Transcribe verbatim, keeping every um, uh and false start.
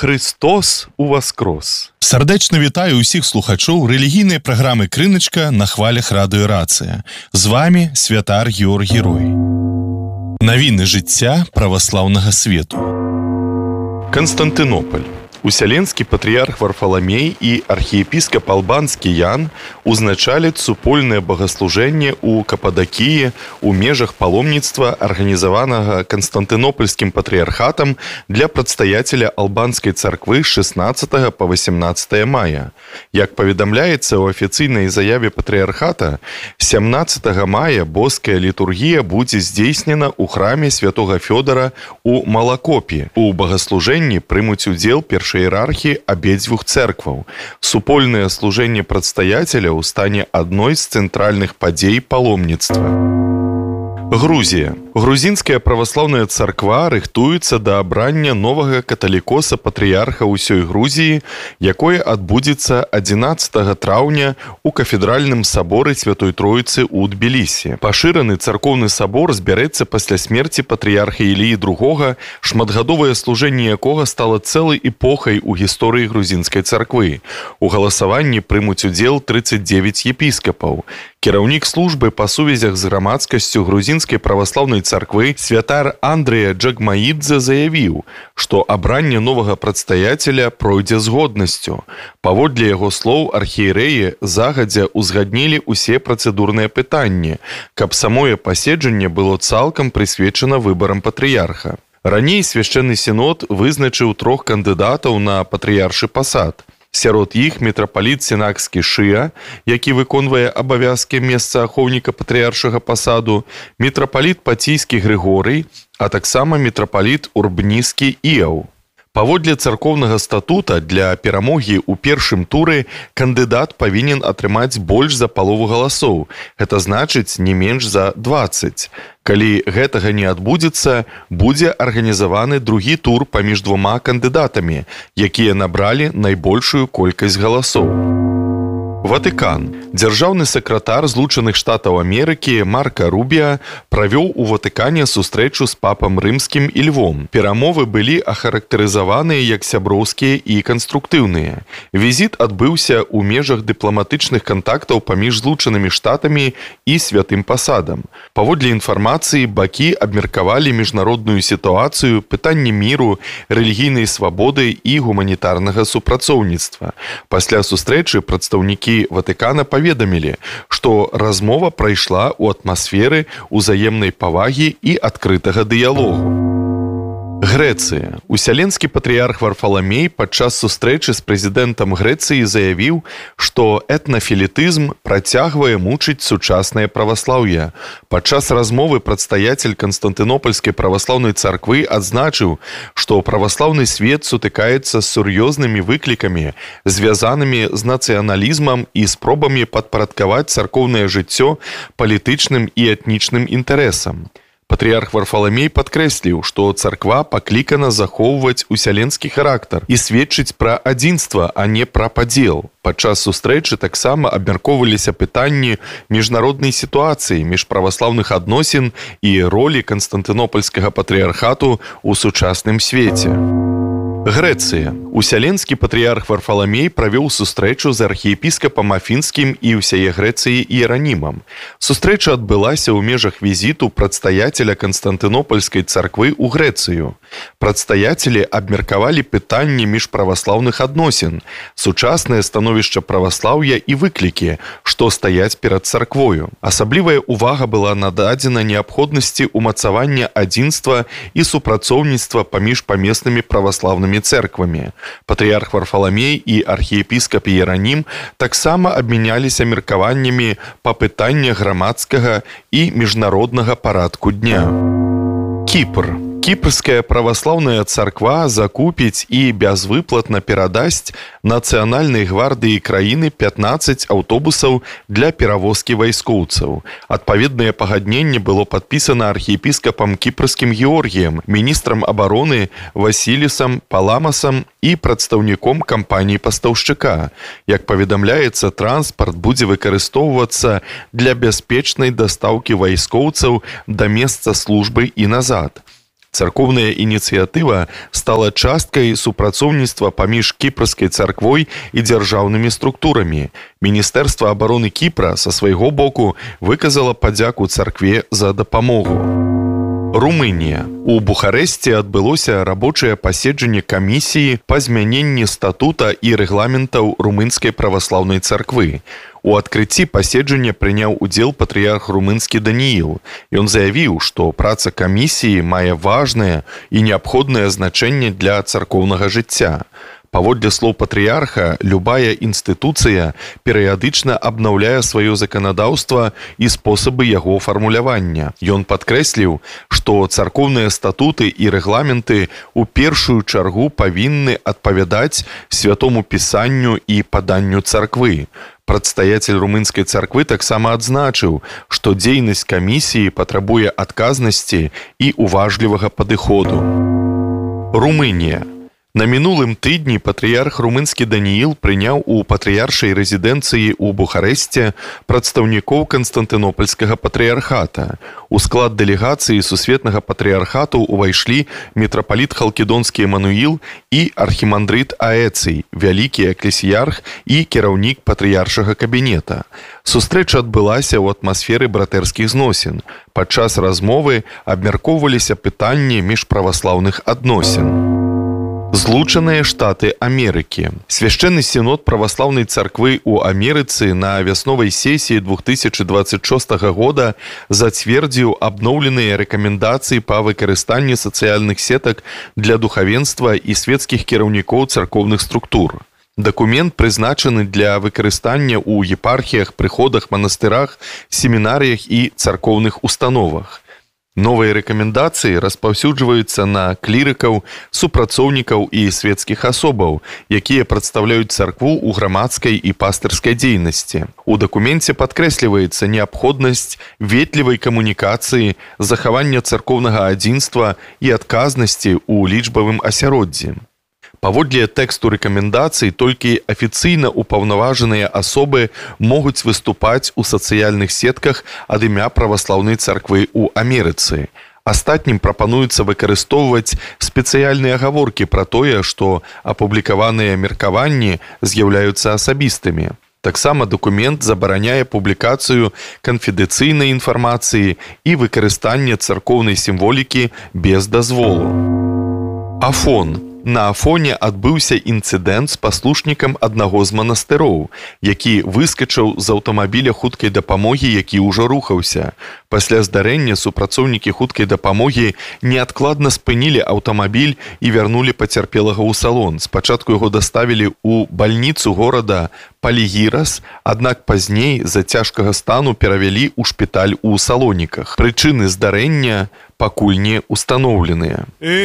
Христос уваскрос! Сардэчна вітаю ўсіх слухачоў рэлігійнай праграмы «Крыначка» на хвалях радыё «Рацыя». З вами святар Георгій Рой. Навіны жыцця праваслаўнага свету. Константинополь. Усяленскі патрыярх Варфаламей і архіепіскап албанскі Ян узначаляць супольнае богаслужэнне ў Кападакіі ў межах паломніцтва, арганізаванага Константинопольскім патрыярхатам для прадстаяцеля албанскай царквы з шэснаццатага па васямнаццатае мая. Як паведамляецца ў афіцыйнай заяве патрыярхата, сямнаццатага мая боская літургія будзе здзейснена ў храме святога Фёдара ў Малакопі. У богаслужэнні прымуць удзел перш іерархіі абедзвюх цэркваў. Супольнае служэнне прадстаяцеля ў стане адной з цэнтральных падзей паломніцтва. Грузія. Грузінская праваслаўная царква рыхтуецца да абрання новага каталікоса патрыярха ўсёй Грузіі, якое адбудзецца адзінаццатага траўня ў кафедральным саборы Святой Троіцы ў Тбілісі. Пашыраны царкоўны сабор збярэцца пасля смерці патрыярха Іліі другога, шматгадовае служэнне якога стала цэлай эпохай у гісторыі грузінскай царквы. У галасаванні прымуць удзел трыццаць дзевяць епіскапаў. Кіраўнік службы па сувязях з грамадскасцю грузінскай праваслаўнай царквы святар Андрыя Джагмаідзе заявіў, што абранне новага прадстаяцеля пройдзе з годнасцю. Паводле яго слоў, архіерэі загадзя узгаднілі ўсе працэдурныя пытанні, каб самое паседжанне было цалкам прысвечана выбарам патрыярха. Раней свяшчэнны сінод вызначыў трох кандыдатаў на патрыяршы пасад. Сярод іх мітрапаліт сінакскі Шыя, які выконвае абавязкі месцаахоўніка патрыяршага пасаду, мітрапаліт паційскі Грыгорый, а таксама мітрапаліт урбніскі Іаў. Паводле царкоўнага статута для перамогі ў першым туры кандыдат павінен атрымаць больш за палову галасоў. Гэта значыць не менш за дваццаць. Калі гэтага не адбудзецца, будзе арганізаваны другі тур паміж двума кандыдатамі, якія набралі найбольшую колькасць галасоў. Ватыкан. Дзяржаўны сакратар Злучаных Штатаў Амерыкі Марка Рубіа правёў у Ватыкане сустрэчу з папам рымскім і Львом. Перамовы былі ахарактарызаваныя як сяброўскія і канструктыўныя. Візіт адбыўся ў межах дыпламатычных кантактаў паміж Злучанымі Штатамі і святым пасадам. Паводле інфармацыі, бакі абмеркавалі міжнародную сітуацыю, пытанні міру, рэлігійнай свабоды і гуманітарнага супрацоўніцтва. Пасля сустрэчы прадстаўнікі Ватыкана паведамілі, што размова прайшла ў атмасферы ўзаемнай павагі і адкрытага дыялогу. Грэцыя. Усяленскі патрыярх Варфаламей падчас сустрэчы з прэзідэнтам Грэцыі заявіў, што этнафілітызм працягвае мучыць сучаснае праваслаўе. Падчас размовы прадстаяцель Константинопольскай праваслаўнай царквы адзначыў, што праваслаўны свет сутыкаецца з сур'ёзнымі выклікамі, звязанымі з нацыяналізмам і спробамі падпарадкаваць царкоўнае жыццё палітычным і этнічным інтарэсам. Патрыярх Варфаламей падкрэсліў, што царква паклікана захоўваць усяленскі характар і сведчыць пра адзінства, а не пра падзел. Падчас сустрэчы таксама абмяркоўваліся пытанні міжнароднай сітуацыі, міжправаслаўных адносін і ролі Константинопольскага патрыярхату ў сучасным свеце. Грэцыя. Усяленскі патрыярх Варфаламей правёў сустрэчу з архіепіскапам Афінскім і ўсяе Грэцыі Іеранімам. Сустрэча адбылася ў межах візіту прадстаяцеля Константинопольскай царквы ў Грэцыю. Прадстаяцелі абмеркавалі пытанні міжправаслаўных адносін, сучаснае становішча праваслаўя і выклікі, што стаяць перад царквою. Асаблівая ўвага была нададзена неабходнасці ўмацавання адзінства і супрацоўніцтва паміж памеснымі праваслаўнымі цэрквамі. Патрыярх Варфаламей і архіепіскап Іеранім таксама абмяняліся меркаваннямі па пытаннях грамадскага і міжнароднага парадку дня. Кіпр. Кіпрская праваслаўная царква закупіць і бязвыплатна перадасць Нацыянальнай гвардыі краіны пятнаццаць аўтобусаў для перавозкі вайскоўцаў. Адпаведнае пагадненне было падпісана архіепіскапам кіпрскім Георгіем, міністрам абароны Васілісам Паламасам і прадстаўніком кампаніі-пастаўшчыка. Як паведамляецца, транспарт будзе выкарыстоўвацца для бяспечнай дастаўкі вайскоўцаў да месца службы і назад. Царкоўная ініцыятыва стала часткай супрацоўніцтва паміж кіпрскай царквой і дзяржаўнымі структурамі. Міністэрства абароны Кіпра са свайго боку выказала падзяку царкве за дапамогу. Румынія. У Бухарэсце адбылося рабочае паседжанне камісіі па змяненні статута і рэгламентаў румынскай праваслаўнай царквы. У адкрыцці паседжання прыняў удзел патрыярх румынскі Данііл. Ён заявіў, што праца камісіі мае важнае і неабходнае значэнне для царкоўнага жыцця. Паводле слоў патрыярха, любая інстытуцыя перыядычна абнаўляе сваё заканадаўства і спосабы яго фармулявання. Ён падкрэсліў, што царкоўныя статуты і рэгламенты ў першую чаргу павінны адпавядаць святому пісанню і паданню царквы. Прадстаяцель румынскай царквы таксама адзначыў, што дзейнасць камісіі патрабуе адказнасці і уважлівага падыходу. Румынія. На мінулым тыдні патрыярх румынскі Данііл прыняў у патрыяршай рэзідэнцыі ў Бухарэсце прадстаўнікоў Канстантынопольскага патрыярхата. У склад дэлегацыі сусветнага патрыярхату ўвайшлі мітрапаліт Халкідонскі Эмануіл і архімандрыт Аэцый, вялікі эклесіярх і кіраўнік патрыяршага кабінета. Сустрэча адбылася ў атмасферы братэрскіх зносін. Падчас размовы абмяркоўваліся пытанні міжправаслаўных адносін. Злучаныя Штаты Амерыкі. Свяшчэнны сінод праваслаўнай царквы ў Амерыцы на вясновай сесіі две тысячи двадцать шостага года зацвердзіў абноўленыя рэкамендацыі па выкарыстанні сацыяльных сетак для духавенства і свецкіх кіраўнікоў царкоўных структур. Дакумент прызначаны для выкарыстання ў епархіях, прыходах, манастырах, семінарыях і царкоўных установах. Новыя рэкамендацыі распаўсюджваюцца на клірыкаў, супрацоўнікаў і свецкіх асобаў, якія прадстаўляюць царкву ў грамадскай і пастырскай дзейнасці. У дакуменце падкрэсліваецца неабходнасць ветлівай камунікацыі, захавання царкоўнага адзінства і адказнасці ў лічбавым асяроддзі. Паводле тэксту рэкамендацый, толькі афіцыйна ўпаўнаважаныя асобы могуць выступаць у сацыяльных сетках ад імя праваслаўнай царквы ў Амерыцы. Астатнім прапануецца выкарыстоўваць спецыяльныя гаворкі пра тое, што апублікаваныя меркаванні з'яўляюцца асабістымі. Таксама дакумент забараняе публікацыю канфідэнцыйнай інфармацыі і выкарыстанне царкоўнай сімволікі без дазволу. Афон. На Афоне адбыўся інцыдэнт з паслушнікам аднаго з манастыроў, які выскачыў з аўтамабіля хуткай дапамогі, які ўжо рухаўся. Пасля здарэння супрацоўнікі хуткай дапамогі неадкладна спынілі аўтамабіль і вярнулі пацярпелага ў салон. Спачатку яго даставілі ў бальніцу горада Палігірас, аднак пазней з-за цяжкага стану перавялі ў шпіталь у Салоніках. Прычыны здарэння пакуль не ўстаноўленыя.